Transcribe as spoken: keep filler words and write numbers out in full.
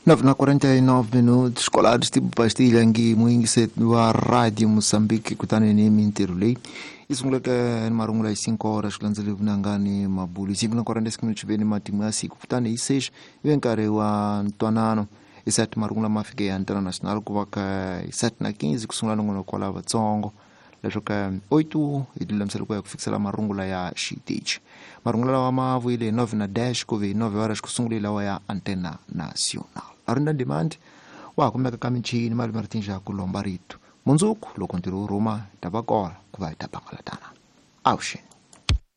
nove na quarenta e nove minutos, colados tipo pastilha aqui, muito wa Rádio Moçambique, kutane ni minterulei. Isso muleka é marungula às cinco horas, klanzele vunangani mabuli. cinco na quarenta e cinco minutos bem matimasi, kutane e seis, vem cara wa Ntuanano. E sete marungula mafike internacional, kuvaka e sete na quinze, kusungula nungono kwa lava tsongo. Lejoka oito, idila msaluko ya kufikisala marungula ya Shitich. Marungula wa mavu ile nove na dez, kuve nove horas kusungula la ya Antena Nacional. Arunda demand wa kumeka kamichini mali Martinja kulombarito. Munzuku lo kontiru Roma tabakora kuva itapangalatana. Aushin.